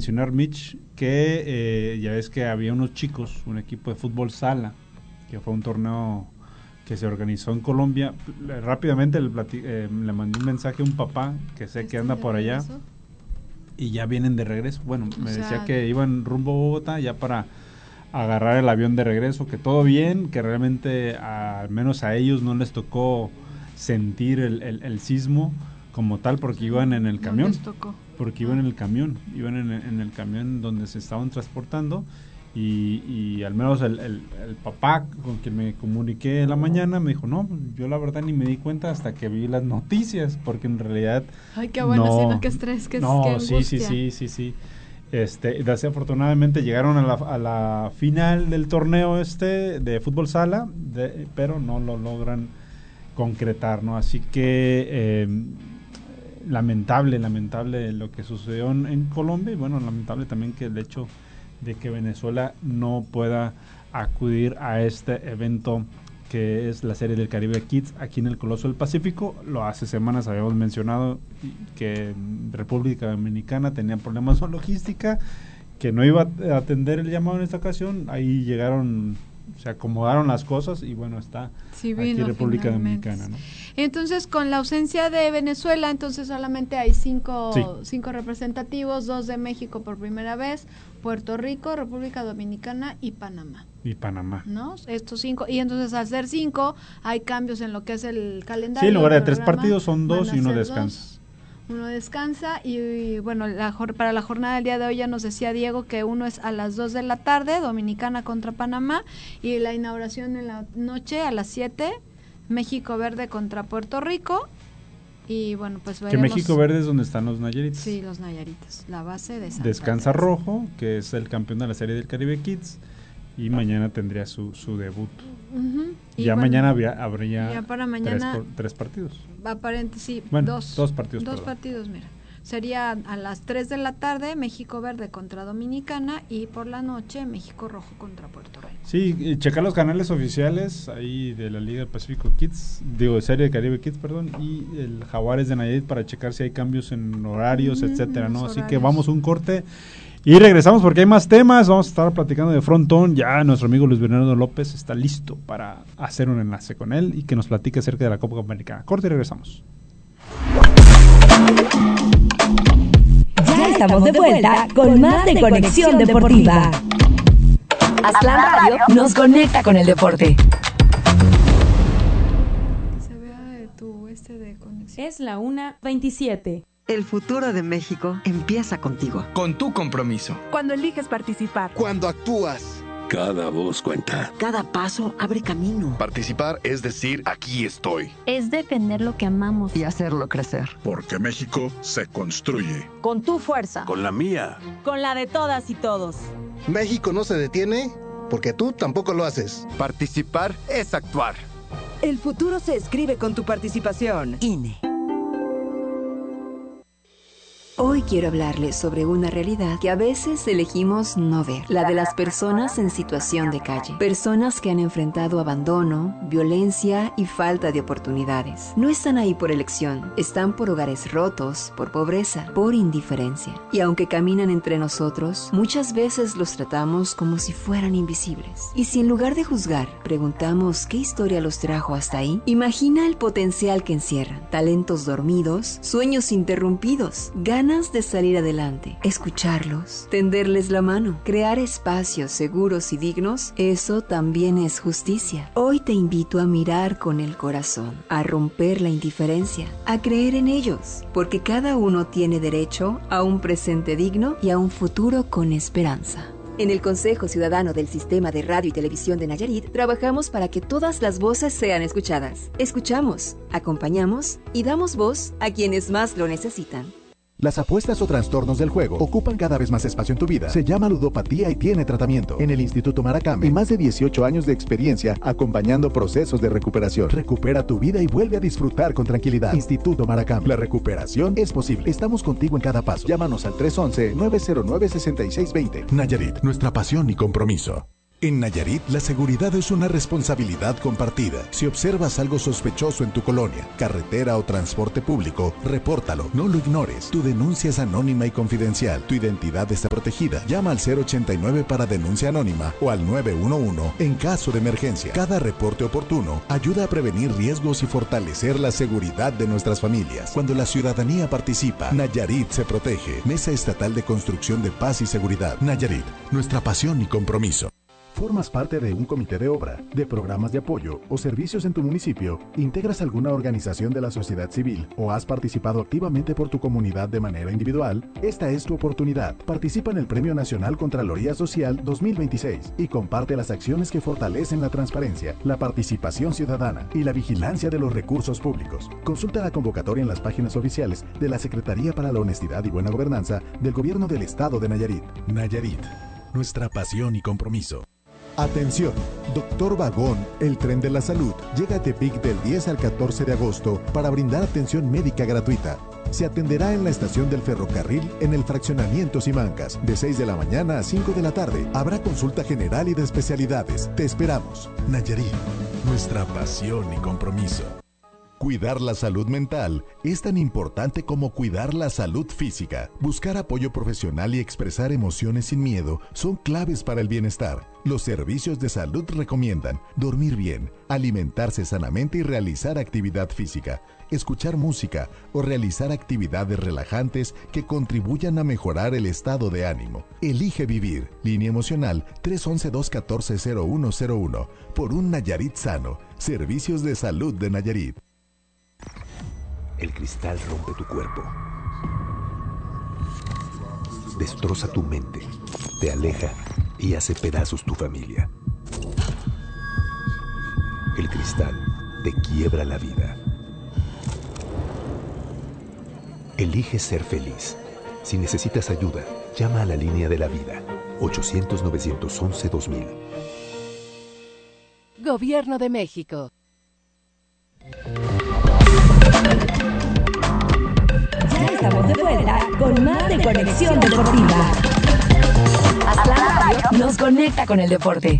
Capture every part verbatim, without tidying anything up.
mencionar, Mitch, que eh, ya ves que había unos chicos, un equipo de fútbol sala, que fue un torneo que se organizó en Colombia. Rápidamente le, plati- eh, le mandé un mensaje a un papá que sé que anda por allá y ya vienen de regreso. Bueno, me o sea, decía que iban rumbo a Bogotá ya para agarrar el avión de regreso, que todo bien, que realmente a, al menos a ellos no les tocó sentir el, el, el sismo como tal, porque iban en el camión, no les tocó. porque iban en el camión, iban en, en el camión donde se estaban transportando y, y al menos el, el, el papá con quien me comuniqué en la mañana me dijo, no, yo la verdad ni me di cuenta hasta que vi las noticias, porque en realidad ay, qué bueno, no, sí, no, qué estrés, qué, no, qué angustia. sí, sí, sí, sí, sí. Este, desafortunadamente llegaron a la, a la final del torneo este de fútbol sala, de, pero no lo logran concretar, ¿no? Así que eh, lamentable, lamentable lo que sucedió en, en Colombia y bueno, lamentable también que el hecho de que Venezuela no pueda acudir a este evento que es la Serie del Caribe Kids aquí en el Coloso del Pacífico. Lo hace semanas habíamos mencionado que República Dominicana tenía problemas con logística, que no iba a atender el llamado en esta ocasión. Ahí llegaron, se acomodaron las cosas y bueno, está sí, aquí República finalmente. Dominicana, ¿no? Entonces, con la ausencia de Venezuela, entonces solamente hay cinco, sí. cinco representativos, dos de México por primera vez, Puerto Rico, República Dominicana y Panamá. Y Panamá. ¿No? Estos cinco, y entonces al ser cinco, hay cambios en lo que es el calendario. Sí, en lugar de tres partidos son dos y uno descansa. Dos. Uno descansa y, y bueno, la, para la jornada del día de hoy ya nos decía Diego que uno es a las dos de la tarde, Dominicana contra Panamá, y la inauguración en la noche a las siete, México Verde contra Puerto Rico, y bueno, pues veremos. Que México Verde es donde están los Nayaritas. Sí, los Nayaritas, la base de Santa Descansa Teresa. Rojo, que es el campeón de la Serie del Caribe Kids, y mañana tendría su, su debut. Uh-huh. Y ya bueno, mañana habría, habría ya para mañana, tres, tres partidos. Aparente, sí, bueno, dos, dos partidos. Dos perdón. partidos, mira. Sería a las tres de la tarde México Verde contra Dominicana y por la noche México Rojo contra Puerto Rico. Sí, checar los canales oficiales ahí de la Liga del Pacífico Kids, digo, Serie de Caribe Kids, perdón, y el Jaguares de Nayarit para checar si hay cambios en horarios, mm, etcétera, ¿no? Así horarios. Que vamos a un corte y regresamos porque hay más temas. Vamos a estar platicando de frontón. Ya nuestro amigo Luis Bernardo López está listo para hacer un enlace con él y que nos platique acerca de la Copa Americana. Corte y regresamos. Ya estamos de vuelta con más de Conexión Deportiva. Aztlán Radio nos conecta con el deporte. Se vea tu este de conexión. Es la una veintisiete. El futuro de México empieza contigo. Con tu compromiso. Cuando eliges participar. Cuando actúas. Cada voz cuenta. Cada paso abre camino. Participar es decir, aquí estoy. Es defender lo que amamos. Y hacerlo crecer. Porque México se construye. Con tu fuerza. Con la mía. Con la de todas y todos. México no se detiene porque tú tampoco lo haces. Participar es actuar. El futuro se escribe con tu participación. I N E. Hoy quiero hablarles sobre una realidad que a veces elegimos no ver, la de las personas en situación de calle, personas que han enfrentado abandono, violencia y falta de oportunidades. No están ahí por elección, están por hogares rotos, por pobreza, por indiferencia. Y aunque caminan entre nosotros, muchas veces los tratamos como si fueran invisibles. Y si en lugar de juzgar, preguntamos qué historia los trajo hasta ahí, imagina el potencial que encierran, talentos dormidos, sueños interrumpidos, ganas de salir adelante, escucharlos, tenderles la mano, crear espacios seguros y dignos, eso también es justicia. Hoy te invito a mirar con el corazón, a romper la indiferencia, a creer en ellos, porque cada uno tiene derecho a un presente digno y a un futuro con esperanza. En el Consejo Ciudadano del Sistema de Radio y Televisión de Nayarit, trabajamos para que todas las voces sean escuchadas. Escuchamos, acompañamos y damos voz a quienes más lo necesitan. Las apuestas o trastornos del juego ocupan cada vez más espacio en tu vida. Se llama ludopatía y tiene tratamiento. En el Instituto Maracame, más de dieciocho años de experiencia acompañando procesos de recuperación. Recupera tu vida y vuelve a disfrutar con tranquilidad. Instituto Maracame. La recuperación es posible. Estamos contigo en cada paso. Llámanos al tres once, nueve cero nueve, seis seis dos cero. Nayarit, nuestra pasión y compromiso. En Nayarit, la seguridad es una responsabilidad compartida. Si observas algo sospechoso en tu colonia, carretera o transporte público, repórtalo, no lo ignores. Tu denuncia es anónima y confidencial. Tu identidad está protegida. Llama al cero ochenta y nueve para denuncia anónima o al nueve uno uno en caso de emergencia. Cada reporte oportuno ayuda a prevenir riesgos y fortalecer la seguridad de nuestras familias. Cuando la ciudadanía participa, Nayarit se protege. Mesa Estatal de Construcción de Paz y Seguridad. Nayarit, nuestra pasión y compromiso. ¿Formas parte de un comité de obra, de programas de apoyo o servicios en tu municipio? ¿Integras alguna organización de la sociedad civil o has participado activamente por tu comunidad de manera individual? Esta es tu oportunidad. Participa en el Premio Nacional Contraloría Social dos mil veintiséis y comparte las acciones que fortalecen la transparencia, la participación ciudadana y la vigilancia de los recursos públicos. Consulta la convocatoria en las páginas oficiales de la Secretaría para la Honestidad y Buena Gobernanza del Gobierno del Estado de Nayarit. Nayarit, nuestra pasión y compromiso. Atención, Doctor Vagón, el tren de la salud, llega a Tepic del diez al catorce de agosto para brindar atención médica gratuita. Se atenderá en la estación del ferrocarril en el fraccionamiento Simancas, de seis de la mañana a cinco de la tarde. Habrá consulta general y de especialidades. Te esperamos. Nayarit, nuestra pasión y compromiso. Cuidar la salud mental es tan importante como cuidar la salud física. Buscar apoyo profesional y expresar emociones sin miedo son claves para el bienestar. Los servicios de salud recomiendan dormir bien, alimentarse sanamente y realizar actividad física, escuchar música o realizar actividades relajantes que contribuyan a mejorar el estado de ánimo. Elige vivir. Línea emocional tres once, dos catorce, cero uno cero uno. Por un Nayarit sano. Servicios de salud de Nayarit. El cristal rompe tu cuerpo, destroza tu mente, te aleja y hace pedazos tu familia. El cristal te quiebra la vida. Elige ser feliz. Si necesitas ayuda, llama a la línea de la vida, ochocientos, novecientos once, dos mil. Gobierno de México. Ya estamos de vuelta con más de Conexión Deportiva. Aslan Radio nos conecta con el deporte.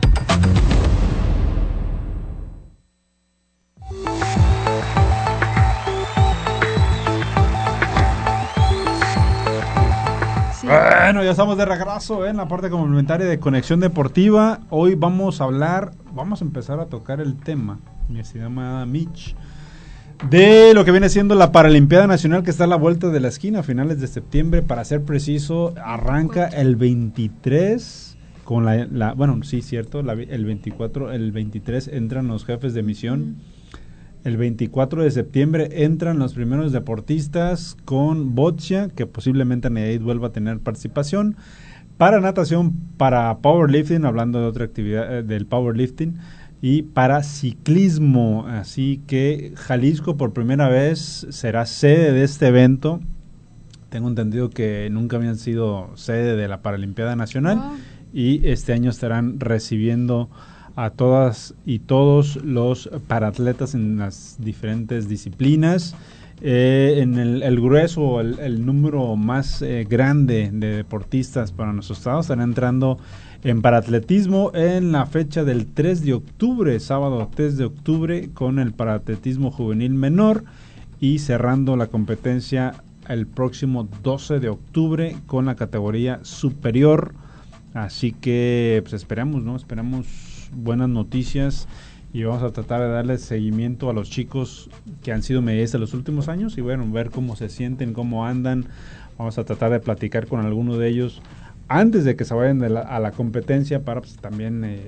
Sí. Bueno, ya estamos de regreso en la parte complementaria de Conexión Deportiva. Hoy vamos a hablar, vamos a empezar a tocar el tema, mi estimada Mitch, de lo que viene siendo la Paralimpiada Nacional, que está a la vuelta de la esquina a finales de septiembre. Para ser preciso, arranca el veintitrés con la, la bueno, sí, cierto, la, el veinticuatro, el veintitrés entran los jefes de misión. El veinticuatro de septiembre entran los primeros deportistas con boccia, que posiblemente Nayarit vuelva a tener participación. Para natación, para powerlifting, hablando de otra actividad eh, del powerlifting, y para ciclismo. Así que Jalisco por primera vez será sede de este evento. Tengo entendido que nunca habían sido sede de la Paralimpiada Nacional. Wow. Y este año estarán recibiendo a todas y todos los paratletas en las diferentes disciplinas. Eh, en el, el grueso, el, el número más eh, grande de deportistas para nuestro estado estarán entrando en paratletismo en la fecha del tres de octubre, sábado tres de octubre, con el paratletismo juvenil menor, y cerrando la competencia el próximo doce de octubre con la categoría superior. Así que pues esperamos, ¿no? Esperamos buenas noticias y vamos a tratar de darle seguimiento a los chicos que han sido medallistas los últimos años y bueno, ver cómo se sienten, cómo andan. Vamos a tratar de platicar con alguno de ellos antes de que se vayan de la, a la competencia, para pues, también eh,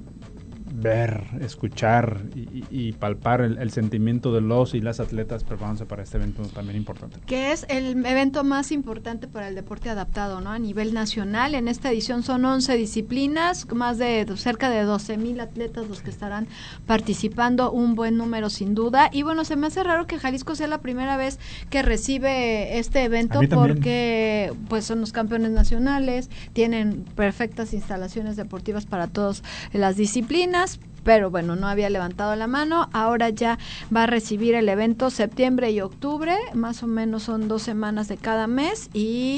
ver, escuchar y, y palpar el, el sentimiento de los y las atletas preparándose para este evento también importante. Que es el evento más importante para el deporte adaptado, ¿no? A nivel nacional. En esta edición son once disciplinas, más de cerca de doce mil atletas los que estarán participando, un buen número sin duda. Y bueno, se me hace raro que Jalisco sea la primera vez que recibe este evento, porque pues son los campeones nacionales, tienen perfectas instalaciones deportivas para todas las disciplinas, pero bueno, no había levantado la mano. Ahora ya va a recibir el evento septiembre y octubre, más o menos son dos semanas de cada mes, y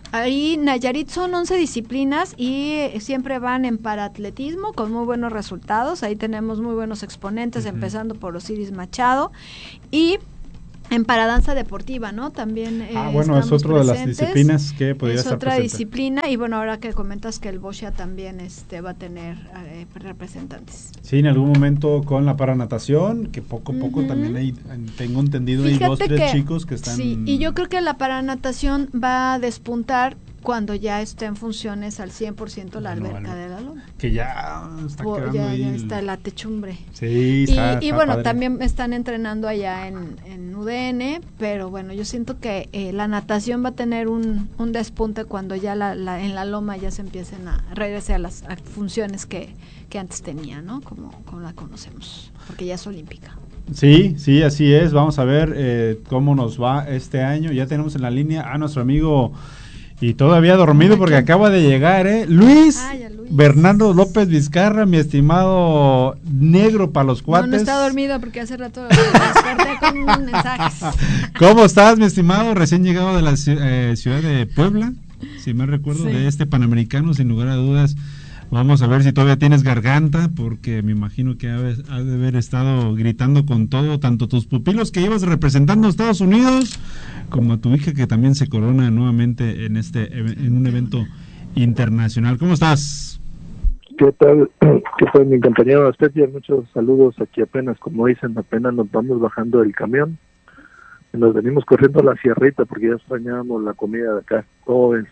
Ahí Nayarit son once disciplinas y siempre van en paraatletismo con muy buenos resultados. Ahí tenemos muy buenos exponentes, uh-huh. empezando por Osiris Machado. Y en paradanza deportiva, ¿no? También eh, Ah, bueno, es otra de las disciplinas que podría estar otra presente. disciplina, y bueno, ahora que comentas que el Boccia también este va a tener eh, representantes. Sí, en algún momento con la paranatación, que poco a poco uh-huh. también hay, tengo entendido, Fíjate hay dos, tres que, chicos que están... Sí, y yo creo que la paranatación va a despuntar cuando ya esté en funciones al cien por ciento la alberca no, de la Loma. Que ya está Bo, quedando ya, ahí. Ya el... está la techumbre. Sí, está, Y, y está bueno, padre. también están entrenando allá en, en U D N, pero bueno, yo siento que eh, la natación va a tener un, un despunte cuando ya la, la, en la Loma ya se empiecen a regresar a las a funciones que, que antes tenía, ¿no? Como, como la conocemos, porque ya es olímpica. Sí, sí, así es. Vamos a ver eh, cómo nos va este año. Ya tenemos en la línea a nuestro amigo... Y todavía dormido porque acaba de llegar, ¿eh? Luis, ah, Luis Bernardo López Vizcarra, mi estimado negro para los cuates. No, no está dormido porque hace rato desperté con unos mensajes. ¿Cómo estás, mi estimado? Recién llegado de la eh, ciudad de Puebla, si me recuerdo, sí. de este Panamericano, sin lugar a dudas. Vamos a ver si todavía tienes garganta, porque me imagino que ha de haber estado gritando con todo, tanto tus pupilos que ibas representando a Estados Unidos, como a tu hija que también se corona nuevamente en este en un evento internacional. ¿Cómo estás? ¿Qué tal? ¿Qué tal, mi compañero Aspetia? Muchos saludos aquí apenas, como dicen, apenas nos vamos bajando del camión. Nos venimos corriendo a la sierrita porque ya extrañábamos la comida de acá. ¿Cómo ves?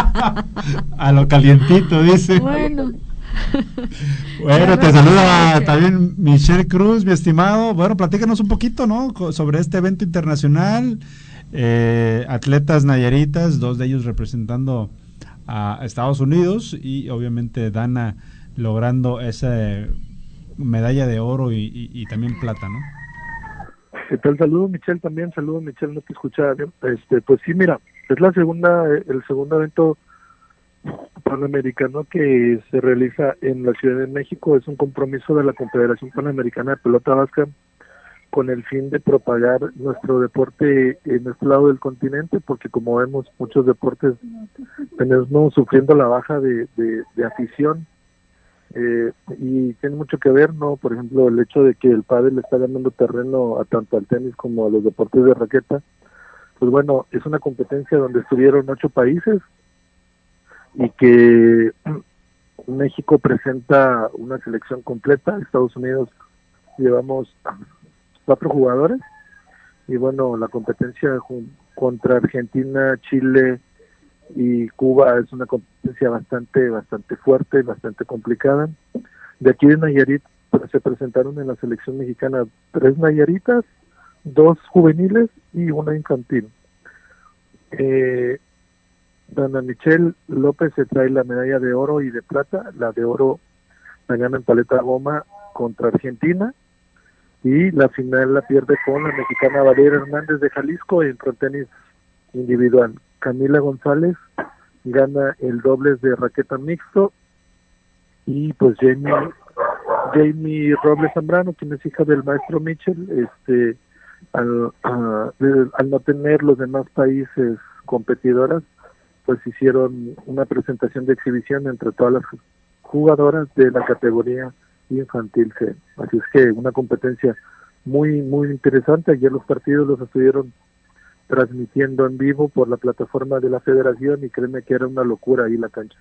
A lo calientito, dice. Bueno. Bueno, te saluda también Michelle Cruz, mi estimado. Bueno, platícanos un poquito, ¿no? Sobre este evento internacional. Eh, atletas nayaritas, dos de ellos representando a Estados Unidos y obviamente Dana logrando esa medalla de oro y, y, y también plata, ¿no? ¿Qué tal? Saludo, Michelle, también. Saludo, Michelle, no te escuchaba bien. Este, pues sí, mira, es la segunda, el segundo evento panamericano que se realiza en la Ciudad de México. Es un compromiso de la Confederación Panamericana de Pelota Vasca con el fin de propagar nuestro deporte en este lado del continente, porque como vemos, muchos deportes venimos sufriendo la baja de, de, de afición. Eh, y tiene mucho que ver, ¿no? Por ejemplo, el hecho de que el pádel le está ganando terreno a tanto al tenis como a los deportes de raqueta. Pues bueno, es una competencia donde estuvieron ocho países y que México presenta una selección completa. Estados Unidos llevamos cuatro jugadores y bueno, la competencia contra Argentina, Chile y Cuba es una competencia bastante bastante fuerte, bastante complicada. De aquí de Nayarit pues, se presentaron en la selección mexicana tres nayaritas, dos juveniles y una infantil. Eh, Dana Michelle López se trae la medalla de oro y de plata. La de oro la gana en paleta goma contra Argentina y la final la pierde con la mexicana Valeria Hernández de Jalisco en frontenis individual. Camila González gana el dobles de raqueta mixto y pues Jamie Jamie Robles Zambrano, quien es hija del maestro Mitchell, este al, a, al no tener los demás países competidoras, pues hicieron una presentación de exhibición entre todas las jugadoras de la categoría infantil C. Así es que una competencia muy muy interesante. Ayer los partidos los estuvieron transmitiendo en vivo por la plataforma de la federación y créeme que era una locura ahí la cancha.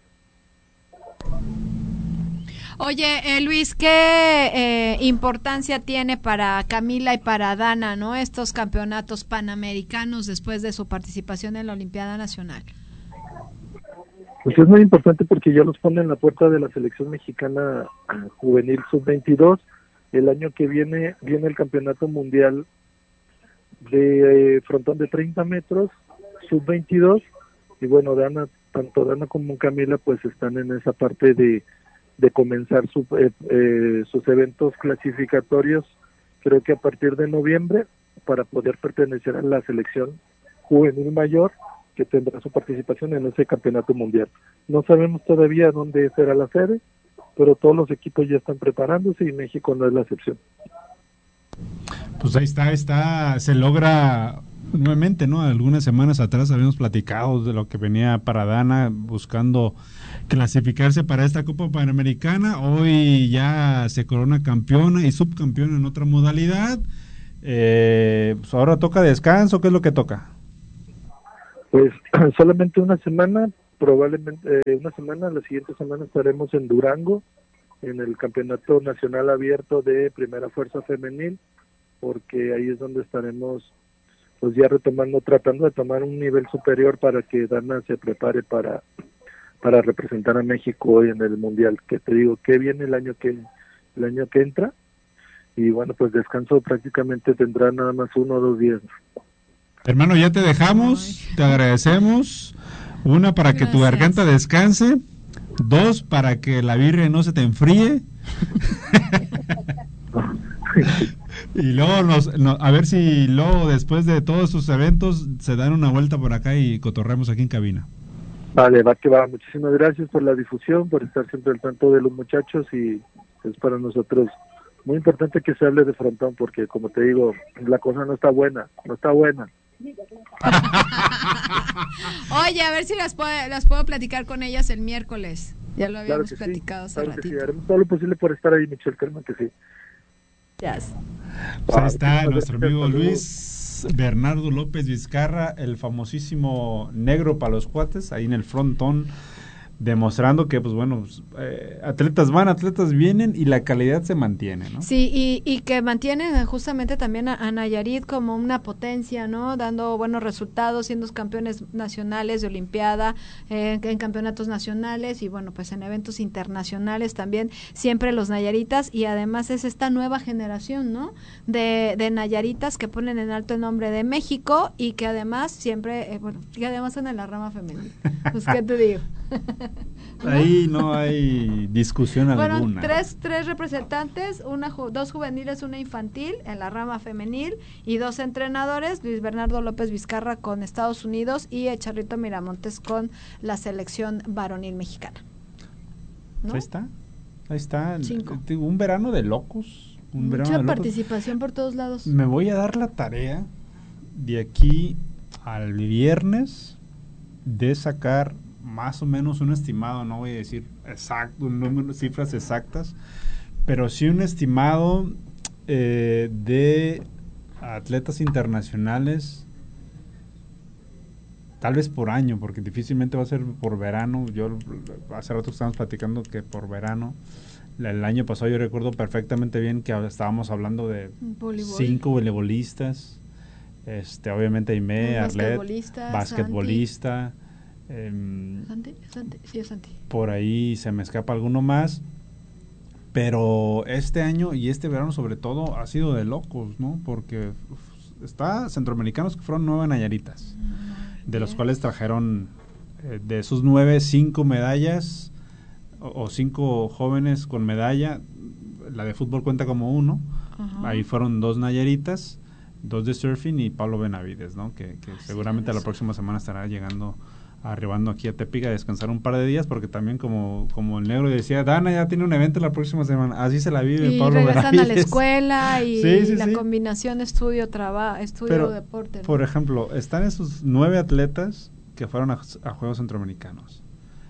Oye, eh, Luis, ¿qué eh, importancia tiene para Camila y para Dana, ¿no? Estos campeonatos panamericanos después de su participación en la Olimpiada Nacional? Pues es muy importante porque ya los pone en la puerta de la selección mexicana juvenil sub veintidós. El año que viene viene el campeonato mundial de eh, frontón de treinta metros, sub veintidós, y bueno, Dana, tanto Dana como Camila pues están en esa parte de, de comenzar su, eh, eh, sus eventos clasificatorios, creo que a partir de noviembre, para poder pertenecer a la selección juvenil mayor, que tendrá su participación en ese campeonato mundial. No sabemos todavía dónde será la sede, pero todos los equipos ya están preparándose y México no es la excepción. Pues ahí está, está, se logra nuevamente, ¿no? Algunas semanas atrás habíamos platicado de lo que venía para Dana buscando clasificarse para esta Copa Panamericana. Hoy ya se corona campeona y subcampeona en otra modalidad. Eh, pues ahora toca descanso. ¿Qué es lo que toca? Pues solamente una semana, probablemente eh, una semana. La siguiente semana estaremos en Durango, en el Campeonato Nacional Abierto de Primera Fuerza Femenil, porque ahí es donde estaremos pues ya retomando, tratando de tomar un nivel superior para que Dana se prepare para para representar a México hoy en el Mundial, que te digo, que viene el año que el año que entra, y bueno, pues descanso prácticamente tendrá nada más uno o dos días. Hermano, ya te dejamos, te agradecemos, una para que Gracias. tu garganta descanse, dos para que la birria no se te enfríe, y luego nos, no, a ver si luego después de todos sus eventos se dan una vuelta por acá y cotorremos aquí en cabina. Vale, va que va. Muchísimas gracias por la difusión, por estar siempre al tanto de los muchachos, y es para nosotros muy importante que se hable de frontón, porque como te digo, la cosa no está buena, no está buena. Oye, a ver si las puedo, las puedo platicar con ellas el miércoles. Ya lo habíamos Claro que platicado sí, hace claro que ratito. sí. Haremos todo lo posible por estar ahí, Michelle, créeme que sí. Yes. Pues ahí está Muchísimas nuestro gracias, amigo saludos. Luis Bernardo López Vizcarra, el famosísimo negro para los cuates, ahí en el frontón, demostrando que, pues bueno, pues, eh, atletas van, atletas vienen y la calidad se mantiene, ¿no? Sí, y, y que mantienen justamente también a, a Nayarit como una potencia, ¿no? Dando buenos resultados, siendo campeones nacionales de Olimpiada, eh, en campeonatos nacionales y bueno, pues en eventos internacionales también, siempre los nayaritas, y además es esta nueva generación, ¿no? De, de nayaritas que ponen en alto el nombre de México y que además siempre, eh, bueno, que además son en la rama femenina. Pues, ¿qué te digo? ¿No? Ahí no hay discusión Bueno, alguna. tres, tres representantes, una ju- dos juveniles, una infantil en la rama femenil y dos entrenadores, Luis Bernardo López Vizcarra con Estados Unidos y Echarrito Miramontes con la selección varonil mexicana. ¿No? Ahí está, ahí está. Cinco. Un verano de locos. Un verano Mucha de locos. participación por todos lados. Me voy a dar la tarea de aquí al viernes de sacar más o menos un estimado, no voy a decir exacto, un número, cifras exactas, pero sí un estimado eh, de atletas internacionales, tal vez por año, porque difícilmente va a ser por verano. Yo hace rato estábamos platicando que por verano, el año pasado yo recuerdo perfectamente bien que estábamos hablando de Voleibol. cinco voleibolistas, este, obviamente Aimee, Arlet, Basquetbolista, basquetbolista. Eh, Santi, Santi, sí es Santi. por ahí se me escapa alguno más, pero este año y este verano sobre todo ha sido de locos, ¿no? Porque uf, está centroamericanos que fueron nueve nayaritas, de los cuales trajeron eh, de esos nueve, cinco medallas o, o cinco jóvenes con medalla. La de fútbol cuenta como uno. Ajá. Ahí fueron dos nayaritas, dos de surfing y Pablo Benavides, ¿no? Que, que seguramente la próxima semana estará llegando, arribando aquí a Tepic a descansar un par de días, porque también como como el negro decía, Dana ya tiene un evento la próxima semana, así se la vive y Pablo regresan Benavides. a la escuela y sí, sí, la sí. combinación estudio trabajo estudio Pero, deporte, ¿no? Por ejemplo, están esos nueve atletas que fueron a, a Juegos Centroamericanos.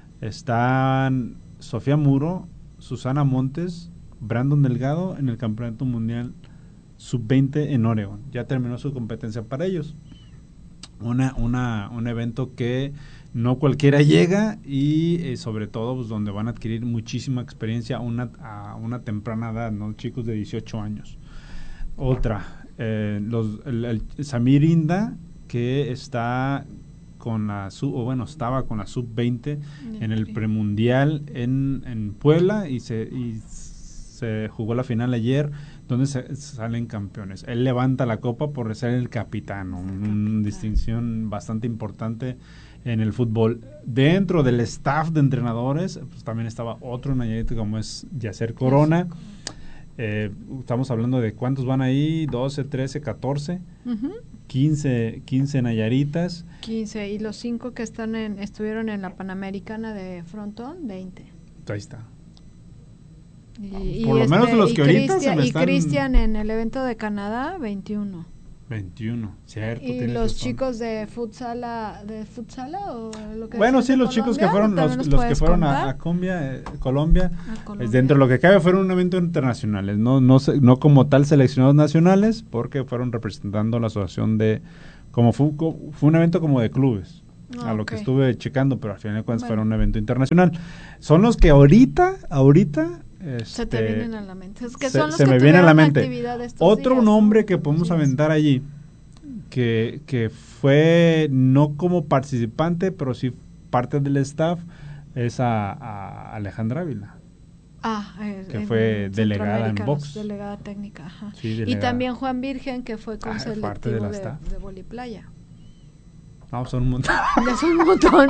Están Sofía Muro, Susana Montes, Brandon Delgado en el Campeonato Mundial sub veinte en Oregon. Ya terminó su competencia para ellos. Una, una, un evento que no cualquiera llega y eh, sobre todo pues, donde van a adquirir muchísima experiencia una, a una temprana edad, ¿no? Chicos de dieciocho años. Otra, eh, los, el, el Samir Inda, que está con la sub, o bueno, estaba con la sub veinte en el premundial en, en Puebla y se, y se jugó la final ayer, donde se, salen campeones. Él levanta la copa por ser el capitán, una distinción bastante importante en el fútbol. Dentro del staff de entrenadores, pues también estaba otro nayarita como es Yacer Corona. Eh, estamos hablando de cuántos van ahí, doce, trece, catorce, uh-huh. quince, quince nayaritas. quince, y los cinco que están en, estuvieron en la Panamericana de frontón, veinte. Ahí está. Y, por y lo este, menos de los que ahorita Christian, se me y están... Cristian en el evento de Canadá, veintiuno. veintiuno, cierto. ¿Y tienes los razón. chicos de futsala, de futsala o lo que Bueno, decías sí, de los chicos que Colombia, fueron, ¿también los, nos los que puedes fueron a, contar? a Colombia, eh, Colombia, A Colombia. eh, dentro de lo que cabe fueron un evento internacionales, no, no, se- no como tal seleccionados nacionales, porque fueron representando la asociación de, como fue, co- fue un evento como de clubes, Ah, a lo ok. que estuve checando, pero al final de cuentas Bueno. fueron un evento internacional. Son los que ahorita, ahorita, Se te este, vienen a la mente. Es que se, son los se que me viene a la tuvieron mente. actividad estos Otro días, nombre ¿no? que podemos Así es. aventar allí, que, que fue no como participante, pero sí parte del staff, es a, a Alejandra Ávila. Ah, eh, que en fue delegada en Centroamericanos, box. Delegada técnica, ajá. Sí, Y delegada. también Juan Virgen, que fue con Ah, parte selectivo de la de, staff. de Voliplaya. No, son un montón. Ya son un montón.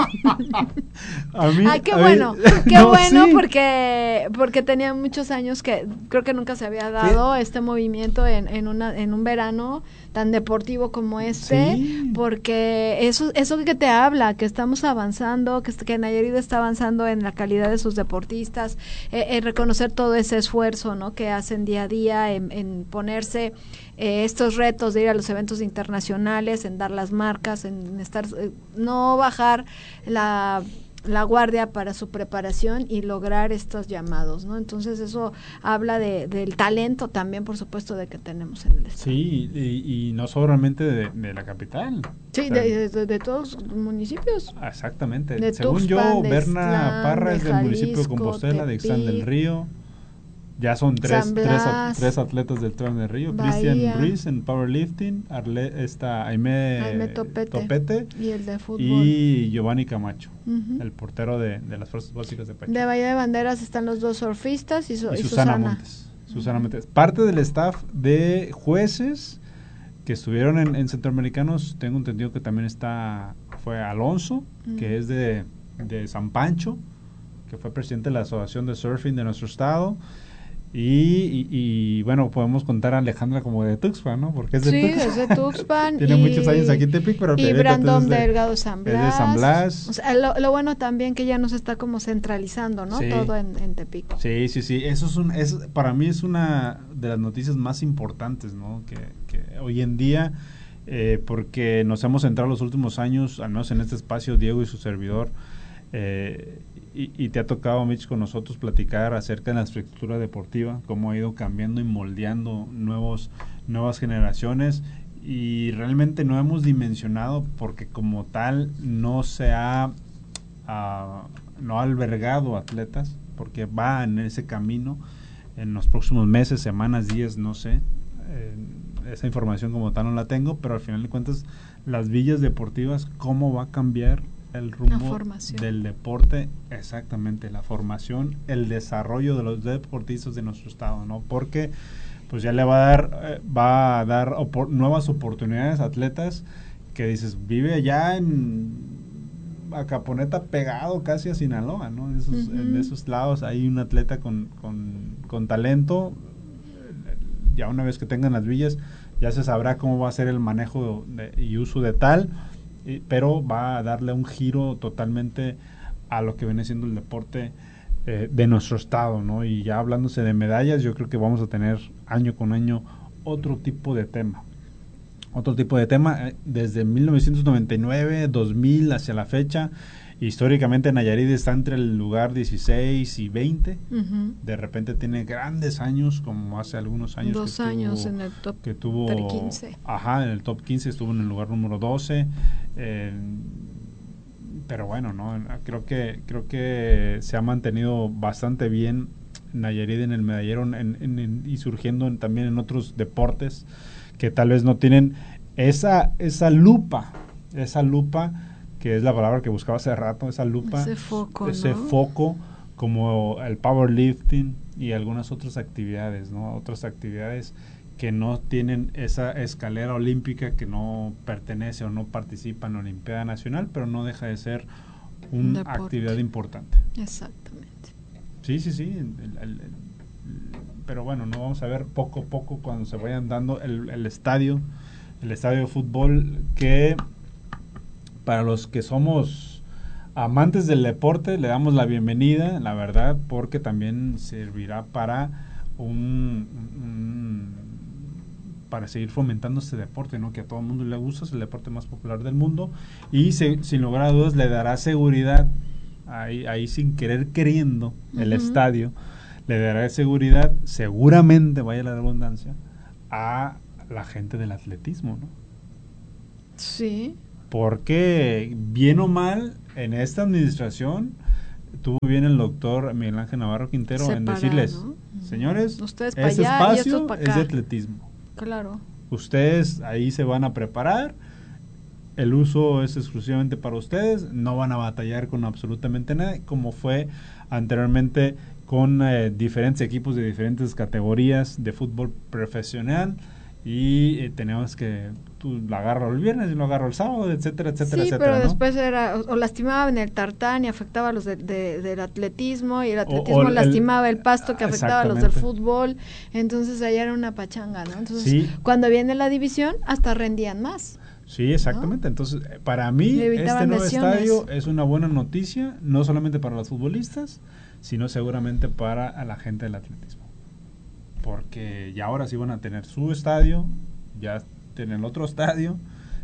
A mí, Ay, qué a mí- bueno, qué no, bueno sí. porque porque tenía muchos años que creo que nunca se había dado este movimiento en, en una en un verano tan deportivo como este, Sí. porque eso eso que te habla, que estamos avanzando, que, que Nayarit está avanzando en la calidad de sus deportistas, eh, en reconocer todo ese esfuerzo, ¿no? Que hacen día a día en, en ponerse eh, estos retos de ir a los eventos internacionales, en dar las marcas, en estar eh, no bajar la la guardia para su preparación y lograr estos llamados, ¿no? Entonces eso habla de, del talento también, por supuesto, de que tenemos en el estado. Sí, y, y no solamente de, de la capital. Sí, O sea, de, de, de todos los municipios. Exactamente. De Según Tuxpan, yo, de Berna Ixtlán, Parra de es del municipio de Jalisco, Compostela, de Ixtlán del Tepic, Río. Ya son tres, San tres, at- Blas, tres atletas del Ixtlán del Río. Bahía. Cristian Ruiz en powerlifting, Arle, está Aime, Jaime Topete, Topete y el de fútbol. y Giovanni Camacho, Ujú. el portero de, de las Fuerzas Básicas de Pachuca. De Bahía de Banderas están los dos surfistas y, su- Y y Susana, Susana. Montes. Susana Montes. Parte del staff de jueces que estuvieron en, en Centroamericanos, tengo entendido que también está, fue Alonso, Mm. que es de, de San Pancho, que fue presidente de la Asociación de Surfing de nuestro estado. Y, y, y, bueno, podemos contar a Alejandra como de Tuxpan, ¿no? Porque es de Sí, Tuxpan. es de Tuxpan. Tiene y, muchos años aquí en Tepic, pero y ahorita Brandon es de- Delgado San es Blas. de San Blas. O sea, lo, lo bueno también que ya nos está como centralizando, ¿no? Sí. Todo en, en Tepic. Sí, sí, sí. Eso es un, es, para mí es una de las noticias más importantes, ¿no? Que, que hoy en día, eh, porque nos hemos centrado los últimos años, al menos en este espacio, Diego y su servidor, eh, y, y te ha tocado, Mitch, con nosotros platicar acerca de la estructura deportiva, cómo ha ido cambiando y moldeando nuevos, nuevas generaciones, y realmente no hemos dimensionado porque como tal no se ha ah, no ha albergado atletas, porque va en ese camino en los próximos meses, semanas, días, no sé. Eh, esa información como tal no la tengo, pero al final de cuentas las villas deportivas, cómo va a cambiar el rumbo formación. del deporte, exactamente, la formación, el desarrollo de los deportistas de nuestro estado, ¿no? Porque pues ya le va a dar eh, va a dar opor- nuevas oportunidades a atletas que dices, vive allá en Acaponeta pegado casi a Sinaloa, ¿no? En esos, Ujú. en esos lados hay un atleta con, con, con talento. Ya una vez que tengan las villas, ya se sabrá cómo va a ser el manejo de, y uso de tal, y- pero va a darle un giro totalmente a lo que viene siendo el deporte eh, de nuestro estado, ¿no? Y ya hablándose de medallas, yo creo que vamos a tener año con año otro tipo de tema. Otro tipo de tema, eh, desde mil novecientos noventa y nueve, dos mil hacia la fecha, históricamente Nayarit está entre el lugar dieciséis y veinte. Ujú. De repente tiene grandes años, como hace algunos años. Dos que años estuvo- en el top que tuvo, tre- quince. Ajá, en el top quince estuvo en el lugar número doce. eh, pero bueno, no, creo que creo que se ha mantenido bastante bien Nayarit en el medallero en, en- en- y surgiendo en- también en otros deportes que tal vez no tienen esa esa lupa, esa lupa que es la palabra que buscaba hace rato, esa lupa, Ese foco, ese ¿no? foco como el powerlifting y algunas otras actividades, ¿no? Otras actividades que no tienen esa escalera olímpica, que no pertenece o no participa en la Olimpiada Nacional, pero no deja de ser Un una deporte. actividad importante. Exactamente. Sí, sí, sí. el- el- el- pero bueno, no vamos a ver poco a poco cuando se vayan dando el, el estadio, el estadio de fútbol, que para los que somos amantes del deporte le damos la bienvenida, la verdad, porque también servirá para un, un para seguir fomentando este deporte, ¿no? Que a todo el mundo le gusta, es el deporte más popular del mundo y se, sin lugar a dudas le dará seguridad, ahí, ahí sin querer queriendo, el uh-huh. estadio, le dará seguridad, seguramente, vaya la redundancia, a la gente del atletismo, ¿no? Sí. Porque, bien o mal, en esta administración tuvo bien el doctor Miguel Ángel Navarro Quintero Separar, en decirles, ¿no? Señores, ustedes ese allá, espacio es de atletismo. Claro. Ustedes ahí se van a preparar, el uso es exclusivamente para ustedes, no van a batallar con absolutamente nada, como fue anteriormente con eh, diferentes equipos de diferentes categorías de fútbol profesional y eh, tenemos que tú lo agarro el viernes y lo agarro el sábado, etcétera, etcétera, sí, etcétera. pero ¿no? después era, o, o lastimaban el tartán y afectaba a los de, de, del atletismo, y el atletismo o, o lastimaba el, el pasto que afectaba a los del fútbol, entonces allá era una pachanga, ¿no? Entonces, sí. cuando viene la división, hasta rendían más. Sí, exactamente. ¿No? Entonces, para mí, este nuevo lesiones. estadio es una buena noticia, no solamente para los futbolistas, sino seguramente para a la gente del atletismo. Porque ya ahora sí van a tener su estadio, ya tienen otro estadio,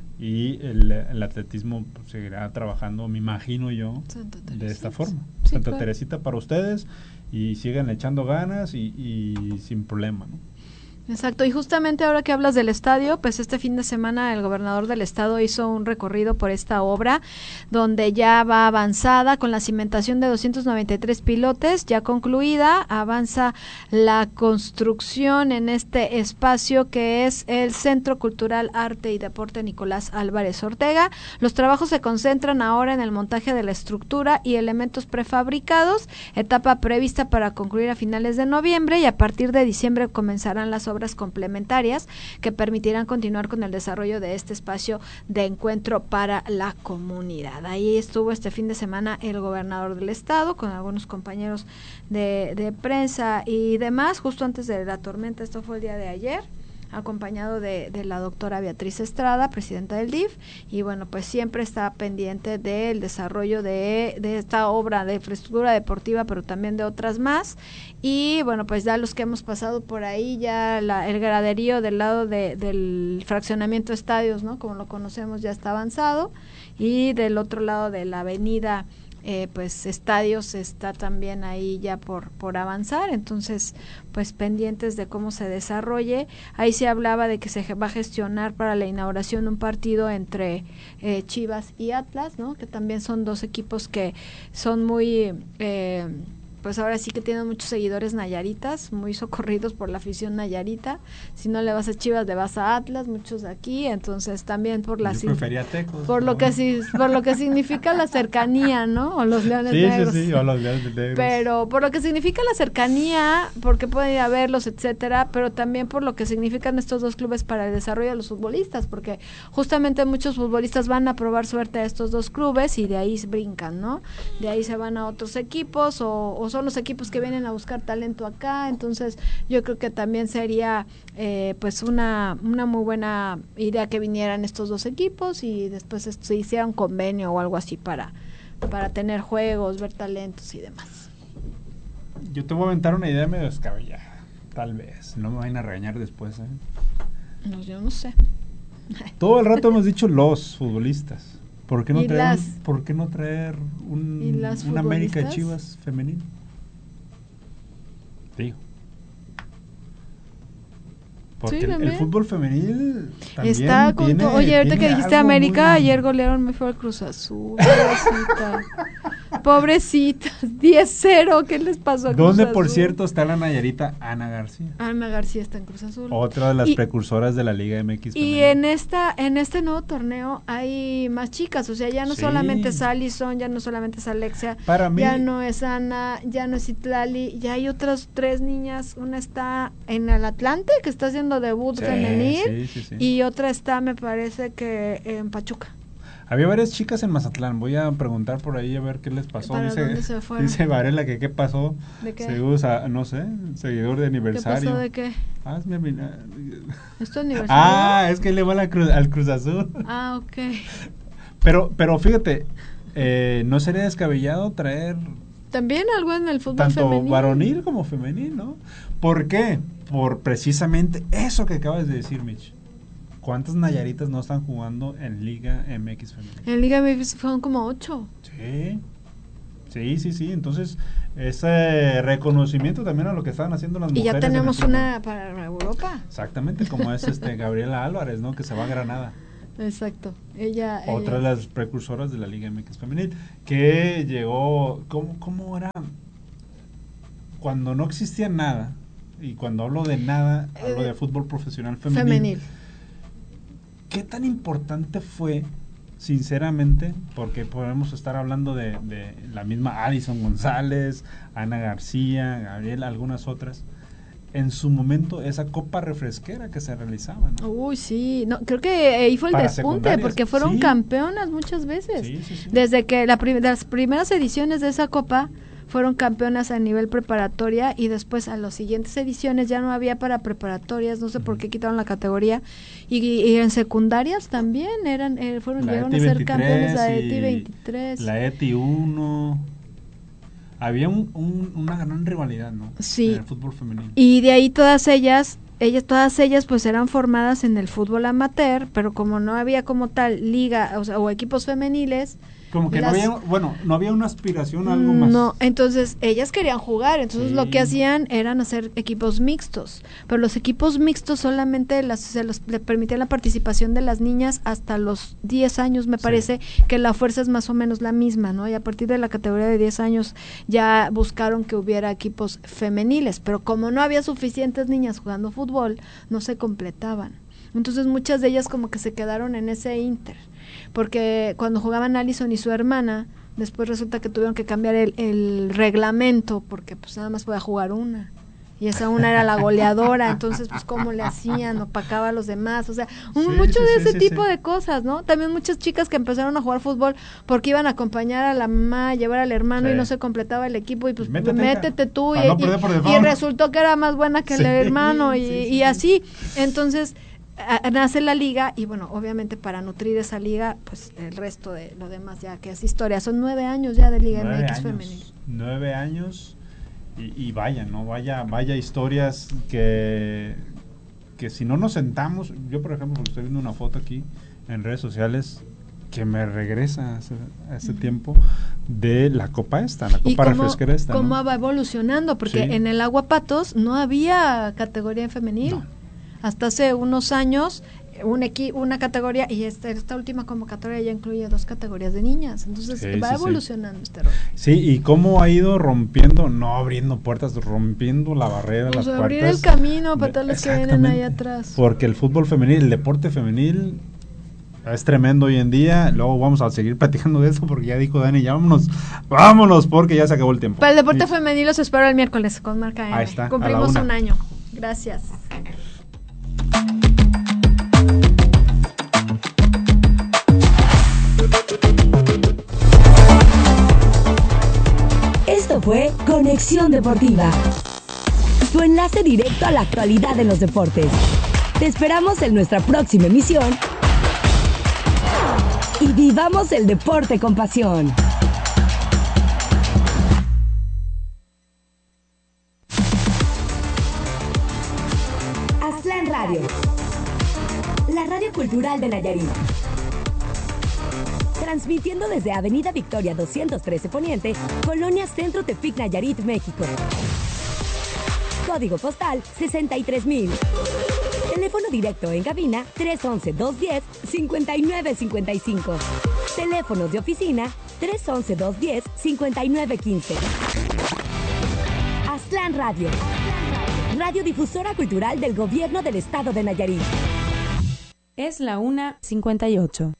y el, el atletismo pues, seguirá trabajando, me imagino yo, de esta forma. Sí, Santa claro. Teresita para ustedes, y sigan echando ganas y, y sin problema, ¿no? Exacto, y justamente ahora que hablas del estadio, pues este fin de semana el gobernador del estado hizo un recorrido por esta obra, donde ya va avanzada con la cimentación de doscientos noventa y tres pilotes, ya concluida, avanza la construcción en este espacio que es el Centro Cultural Arte y Deporte Nicolás Álvarez Ortega. Los trabajos se concentran ahora en el montaje de la estructura y elementos prefabricados, etapa prevista para concluir a finales de noviembre, y a partir de diciembre comenzarán las obras obras complementarias que permitirán continuar con el desarrollo de este espacio de encuentro para la comunidad. Ahí estuvo este fin de semana el gobernador del estado con algunos compañeros de, de prensa y demás, justo antes de la tormenta. Esto fue el día de ayer, acompañado de, de la doctora Beatriz Estrada, presidenta del D I F, y bueno, pues siempre está pendiente del desarrollo de, de esta obra de infraestructura deportiva, pero también de otras más. Y bueno, pues ya los que hemos pasado por ahí, ya la, el graderío del lado de, del fraccionamiento estadios, ¿no? Como lo conocemos, ya está avanzado, y del otro lado de la avenida Eh, pues estadios está también ahí ya por por avanzar, entonces pues pendientes de cómo se desarrolle. Ahí se hablaba de que se va a gestionar para la inauguración un partido entre eh, Chivas y Atlas, ¿no? Que también son dos equipos que son muy eh, pues ahora sí que tienen muchos seguidores nayaritas, muy socorridos por la afición nayarita. Si no le vas a Chivas, le vas a Atlas, muchos de aquí, entonces también por la Yo prefería Tecos, por ¿no? lo que sí, por lo que significa la cercanía, ¿no? O los Leones sí, Negros. Sí, sí, o los Leones Negros. Pero por lo que significa la cercanía, porque pueden ir a verlos, etcétera, pero también por lo que significan estos dos clubes para el desarrollo de los futbolistas, porque justamente muchos futbolistas van a probar suerte a estos dos clubes y de ahí brincan, ¿no? De ahí se van a otros equipos o, o son los equipos que vienen a buscar talento acá, entonces yo creo que también sería eh, pues una una muy buena idea que vinieran estos dos equipos y después se hiciera un convenio o algo así para, para tener juegos, ver talentos y demás. Yo te voy a aventar una idea medio descabellada, tal vez, no me vayan a regañar después, ¿eh? No, yo no sé. Todo el rato hemos dicho los futbolistas. ¿Por qué no traer, las, ¿por qué no traer un, un América Chivas femenino? Digo. Porque sí, el, el fútbol femenil también está con tiene, to- Oye, ahorita que dijiste América, muy... ayer golearon muy feo el Cruz Azul. Pobrecita. Pobrecitas. diez cero. ¿Qué les pasó a Cruz ¿Dónde, Azul? por cierto, está la nayarita Ana García? Ana García está en Cruz Azul. Otra de las y, precursoras de la Liga M X. Y femenina. en esta en este nuevo torneo hay más chicas. O sea, ya no sí. solamente es Alison, ya no solamente es Alexia. Para mí, ya no es Ana, ya no es Itlali. Ya hay otras tres niñas. Una está en el Atlante, que está haciendo debut sí, femenil, sí, sí, sí. y otra está, me parece que en Pachuca. Había varias chicas en Mazatlán, voy a preguntar por ahí a ver qué les pasó. ¿Para dice, dónde se fueron? Dice Varela que qué pasó. ¿De qué? Según, no sé, seguidor de aniversario. ¿Qué pasó de qué? Ah, es mi ¿Es tu aniversario? Ah, es que le va la cruz, al Cruz Azul. Ah, ok. Pero, pero fíjate, eh, ¿no sería descabellado traer También algo en el fútbol tanto femenil. varonil como femenil, ¿no? ¿Por qué? Por precisamente eso que acabas de decir, Mitch. ¿Cuántas Nayaritas no están jugando en Liga M X femenil? En Liga M X fueron como ocho. Sí, sí, sí, sí. Entonces, ese reconocimiento también a lo que estaban haciendo las y mujeres. Y ya tenemos en el una para Europa. Exactamente, como es este Gabriela Álvarez, ¿no? Que se va a Granada. Exacto. Ella. Otra ella... de las precursoras de la Liga M X femenil, que llegó, ¿cómo, cómo era? Cuando no existía nada, y cuando hablo de nada, eh, hablo de fútbol profesional femenil. Femenil. ¿Qué tan importante fue, sinceramente, porque podemos estar hablando de, de la misma Alison González, Ana García, Gabriela, algunas otras, en su momento esa copa refresquera que se realizaba, ¿no? Uy, sí, no, creo que ahí fue el Para despunte, porque fueron sí. campeonas muchas veces. Sí, sí, sí. Desde que la prim- las primeras ediciones de esa copa fueron campeonas a nivel preparatoria y después a las siguientes ediciones ya no había para preparatorias, no sé uh-huh. por qué quitaron la categoría, y, y en secundarias también eran eh, fueron la llegaron E T I a ser campeones la y E T I veintitrés, la E T I uno. Había un, un, una gran rivalidad, ¿no? Sí. En el fútbol femenino. Y de ahí todas ellas, ellas, todas ellas pues eran formadas en el fútbol amateur, pero como no había como tal liga, o sea, o equipos femeniles. Como que las, no había, bueno, no había una aspiración a algo más. No, entonces ellas querían jugar, entonces sí. lo que hacían eran hacer equipos mixtos, pero los equipos mixtos solamente las, se los, le permitían la participación de las niñas hasta los diez años, me parece, sí. que la fuerza es más o menos la misma, ¿no? Y a partir de la categoría de diez años ya buscaron que hubiera equipos femeniles, pero como no había suficientes niñas jugando fútbol, no se completaban. Entonces muchas de ellas como que se quedaron en ese inter. Porque cuando jugaban Alison y su hermana, después resulta que tuvieron que cambiar el, el reglamento, porque pues nada más podía jugar una. Y esa una era la goleadora, entonces pues cómo le hacían, opacaba a los demás, o sea, un, sí, mucho sí, de ese sí, tipo sí. de cosas, ¿no? También muchas chicas que empezaron a jugar fútbol porque iban a acompañar a la mamá, a llevar al hermano sí. y no se completaba el equipo y pues métete, métete tú y, no y, y resultó que era más buena que sí, el hermano y, sí, sí, y así, entonces a, nace la liga y bueno, obviamente para nutrir esa liga, pues el resto de lo demás ya que es historia, son nueve años ya de Liga nueve M X años, femenil. Nueve años y, y vaya, ¿no? Vaya, vaya historias que, que si no nos sentamos, yo por ejemplo, porque estoy viendo una foto aquí en redes sociales que me regresa a ese, a ese uh-huh. tiempo de la copa esta, la copa refresquera esta. ¿Cómo ¿no? va evolucionando? Porque sí. en el Aguapatos no había categoría femenil. No. Hasta hace unos años, un equi- una categoría, y esta, esta última convocatoria ya incluye dos categorías de niñas. Entonces sí, va sí, evolucionando sí. este rol. Sí, y cómo ha ido rompiendo, no abriendo puertas, rompiendo la barrera, pues las abrir puertas. el camino para todos los que vienen ahí atrás. Porque el fútbol femenil, el deporte femenil es tremendo hoy en día. Luego vamos a seguir platicando de eso porque ya dijo Dani, ya vámonos, vámonos porque ya se acabó el tiempo. Para el deporte y, femenil los espero el miércoles con Marca M. Ahí está, cumplimos un año. Gracias. Esto fue Conexión Deportiva, tu enlace directo a la actualidad de los deportes. Te esperamos en nuestra próxima emisión y vivamos el deporte con pasión. Aztlán Radio, la radio cultural de Nayarit. Transmitiendo desde Avenida Victoria doscientos trece Poniente, Colonia Centro Tepic, Nayarit, México. Código postal sesenta y tres mil. Teléfono directo en cabina tres once, dos diez, cincuenta y nueve cincuenta y cinco. Teléfonos de oficina tres once, dos diez, cincuenta y nueve quince. Aztlán Radio, radiodifusora cultural del Gobierno del Estado de Nayarit. Es la una cincuenta y ocho.